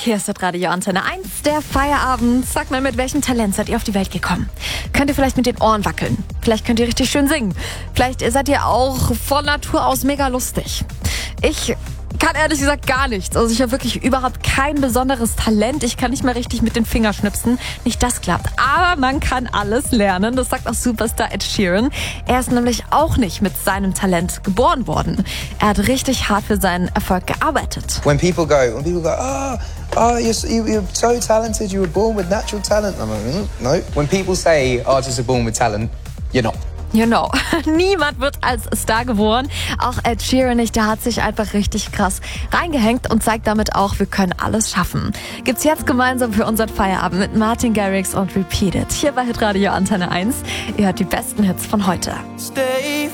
Hier ist das Radio Antenne 1, der Feierabend. Sag mal, mit welchem Talent seid ihr auf die Welt gekommen? Könnt ihr vielleicht mit den Ohren wackeln? Vielleicht könnt ihr richtig schön singen. Vielleicht seid ihr auch von Natur aus mega lustig. Ich kann ehrlich gesagt gar nichts. Also ich habe wirklich überhaupt kein besonderes Talent. Ich kann nicht mal richtig mit den Fingern schnipsen. Nicht das klappt. Aber man kann alles lernen. Das sagt auch Superstar Ed Sheeran. Er ist nämlich auch nicht mit seinem Talent geboren worden. Er hat richtig hart für seinen Erfolg gearbeitet. When people go, you're so talented, you were born with natural talent. I'm like, no. When people say artists are born with talent, you're not. Genau. Niemand wird als Star geboren. Auch Ed Sheeran nicht. Der hat sich einfach richtig krass reingehängt und zeigt damit auch, wir können alles schaffen. Gibt's jetzt gemeinsam für unseren Feierabend mit Martin Garrix und Repeat It. Hier bei Hitradio Antenne 1. Ihr hört die besten Hits von heute. Stay